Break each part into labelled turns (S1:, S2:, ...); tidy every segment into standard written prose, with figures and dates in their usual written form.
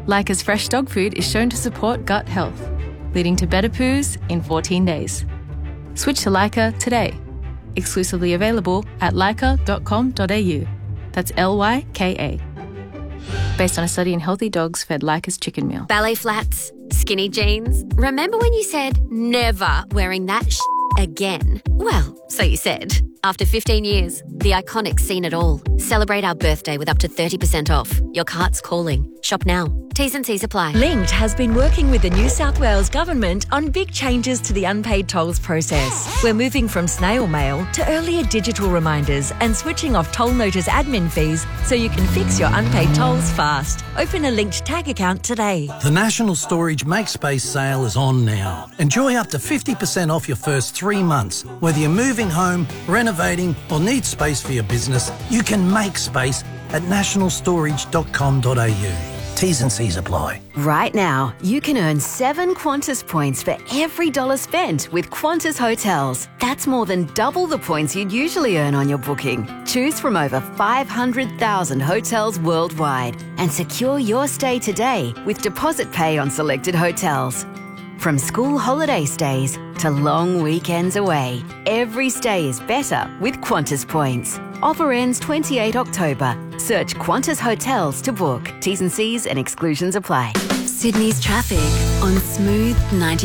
S1: Leica's fresh dog food is shown to support gut health, leading to better poos in 14 days. Switch to Leica today. Exclusively available at leica.com.au. That's Lyka. Based on a study in healthy dogs fed Leica's chicken meal.
S2: Ballet flats, skinny jeans. Remember when you said never wearing that again? Well, so you said. After 15 years, the iconic seen it all. Celebrate our birthday with up to 30% off. Your cart's calling. Shop now. T's and C's apply.
S3: Linked has been working with the New South Wales Government on big changes to the unpaid tolls process. We're moving from snail mail to earlier digital reminders and switching off toll notice admin fees so you can fix your unpaid tolls fast. Open a Linked tag account today.
S4: The National Storage Make Space sale is on now. Enjoy up to 50% off your first 3 months. Whether you're moving home, renovating or need space for your business, you can make space at nationalstorage.com.au. T's and C's apply.
S3: Right now, you can earn 7 Qantas points for every dollar spent with Qantas Hotels. That's more than double the points you'd usually earn on your booking. Choose from over 500,000 hotels worldwide and secure your stay today with deposit pay on selected hotels. From school holiday stays to long weekends away, every stay is better with Qantas points. Offer ends 28 October. Search Qantas Hotels to book. T's and C's and exclusions apply.
S2: Sydney's traffic on Smooth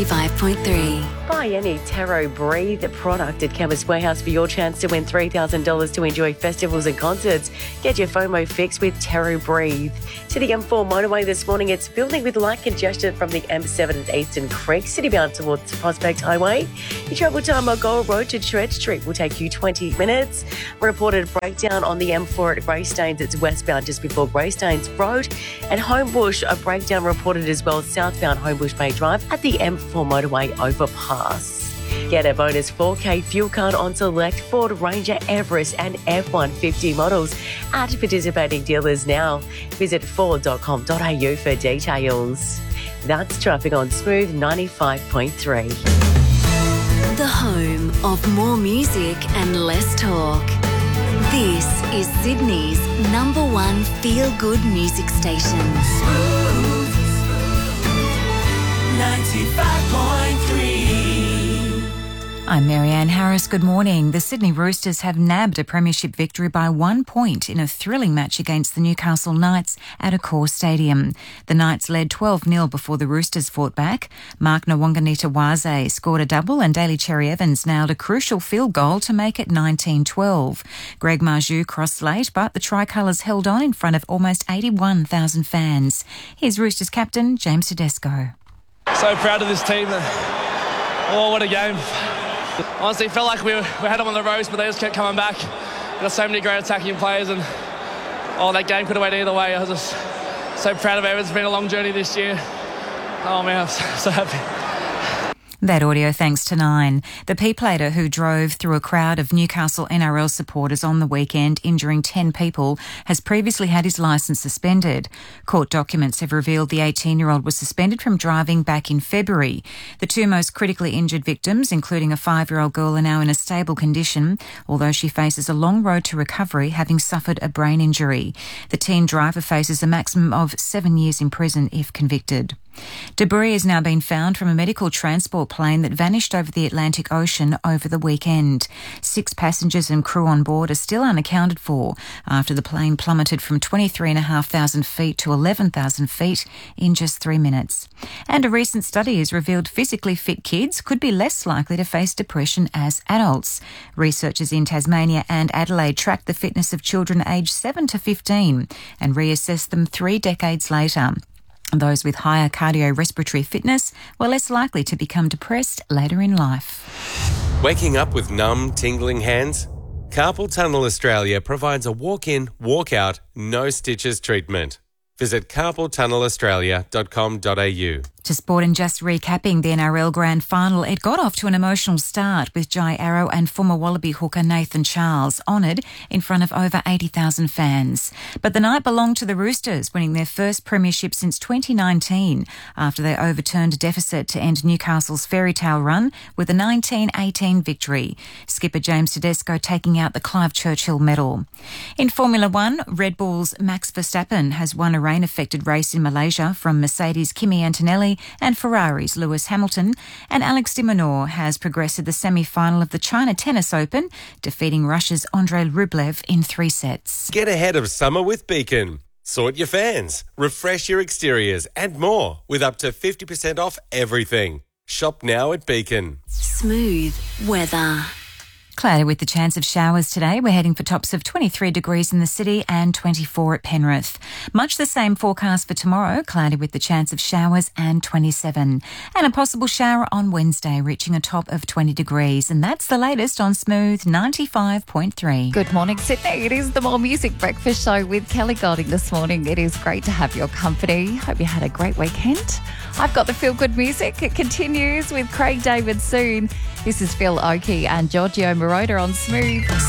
S2: 95.3.
S5: Buy any Tarot Breathe product at Chemist Warehouse for your chance to win $3,000 to enjoy festivals and concerts. Get your FOMO fix with Tarot Breathe. To the M4 motorway this morning, it's building with light congestion from the M7 at Eastern Creek, citybound towards Prospect Highway. Your travel time on Gold Road to Church Street will take you 20 minutes. Reported breakdown on the M4 at Greystanes. It's westbound just before Greystanes Road. And Homebush, a breakdown reported as well southbound Homebush Bay Drive at the M4 motorway overpass. Get a bonus 4K fuel card on select Ford Ranger, Everest and F-150 models at participating dealers now. Visit ford.com.au for details. That's traffic on Smooth 95.3.
S2: The home of more music and less talk. This is Sydney's #1 feel-good music station.
S6: Smooth 95.3.
S7: I'm Marianne Harris. Good morning. The Sydney Roosters have nabbed a premiership victory by 1 point in a thrilling match against the Newcastle Knights at Accor Stadium. The Knights led 12-0 before the Roosters fought back. Mark Nwanganita-Waze scored a double and Daly Cherry-Evans nailed a crucial field goal to make it 19-12. Greg Marju crossed late, but the Tricolours held on in front of almost 81,000 fans. Here's Roosters captain James Tedesco.
S8: So proud of this team. Oh, what a game. Honestly, it felt like we had them on the ropes, but they just kept coming back. We've got so many great attacking players, and that game could have went either way. I was just so proud of it. It's been a long journey this year. Oh, man, I'm so happy.
S7: That audio thanks to Nine. The P-plater who drove through a crowd of Newcastle NRL supporters on the weekend, injuring 10 people, has previously had his licence suspended. Court documents have revealed the 18-year-old was suspended from driving back in February. The 2 most critically injured victims, including a 5-year-old girl, are now in a stable condition, although she faces a long road to recovery, having suffered a brain injury. The teen driver faces a maximum of 7 years in prison if convicted. Debris has now been found from a medical transport plane that vanished over the Atlantic Ocean over the weekend. 6 passengers and crew on board are still unaccounted for after the plane plummeted from 23,500 feet to 11,000 feet in just 3 minutes. And a recent study has revealed physically fit kids could be less likely to face depression as adults. Researchers in Tasmania and Adelaide tracked the fitness of children aged 7 to 15 and reassessed them 3 decades later. Those with higher cardiorespiratory fitness were less likely to become depressed later in life.
S9: Waking up with numb, tingling hands? Carpal Tunnel Australia provides a walk-in, walk-out, no stitches treatment. Visit carpaltunnelaustralia.com.au.
S7: To sport and just recapping the NRL Grand Final, it got off to an emotional start with Jai Arrow and former Wallaby hooker Nathan Charles honoured in front of over 80,000 fans. But the night belonged to the Roosters, winning their first premiership since 2019 after they overturned a deficit to end Newcastle's fairy tale run with a 19-18 victory. Skipper James Tedesco taking out the Clive Churchill medal. In Formula One, Red Bull's Max Verstappen has won a rain-affected race in Malaysia from Mercedes' Kimi Antonelli and Ferrari's Lewis Hamilton, and Alex de Minaur has progressed to the semi-final of the China Tennis Open, defeating Russia's Andrei Rublev in 3 sets.
S9: Get ahead of summer with Beacon. Sort your fans, refresh your exteriors and more with up to 50% off everything. Shop now at Beacon.
S2: Smooth weather.
S7: Cloudy with the chance of showers today. We're heading for tops of 23 degrees in the city and 24 at Penrith. Much the same forecast for tomorrow. Cloudy with the chance of showers and 27. And a possible shower on Wednesday, reaching a top of 20 degrees. And that's the latest on Smooth 95.3.
S10: Good morning, Sydney. It is the More Music Breakfast Show with Kelly Golding this morning. It is great to have your company. Hope you had a great weekend. I've got the feel-good music. It continues with Craig David soon. This is Phil Oakey and Giorgio Moroder on Smooth.